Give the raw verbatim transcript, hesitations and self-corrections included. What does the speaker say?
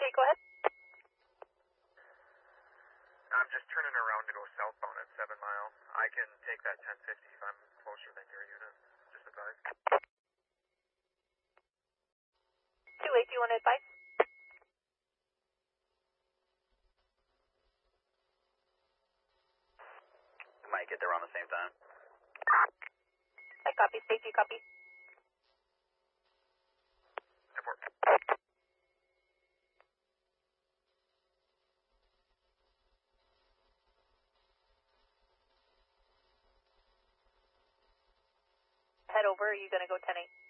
eight, go ahead. I'm just turning around to go southbound at seven mile. I can take that ten fifty if I'm closer than your unit. Just advise. two eight, do you want to advise? Might get there around the same time. I copy, safety copy. Airport. Head over, are you going to go ten eight?